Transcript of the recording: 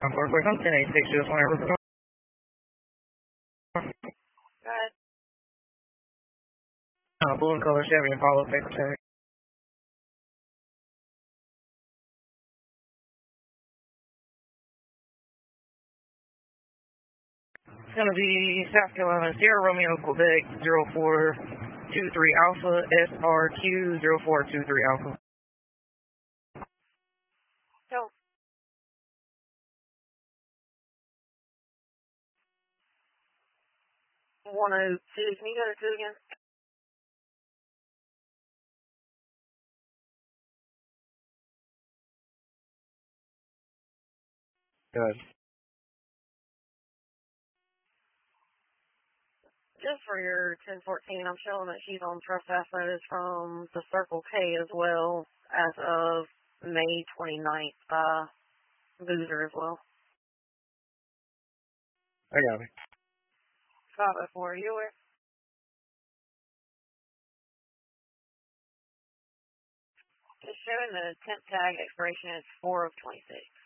I'm 1086, just whenever. Go ahead. Blue and color Chevy Impala paper tag. It's going to be South Carolina Sierra Romeo Quebec 0423 Alpha SRQ 0423 Alpha. Go. Can you go to 2 again? Good. Just for your 1014, I'm showing that she's on trespass notice from the Circle K as well as of May 29th by Boozer as well. I got it. 504, you were? Just showing the temp tag expiration is 4 of 26.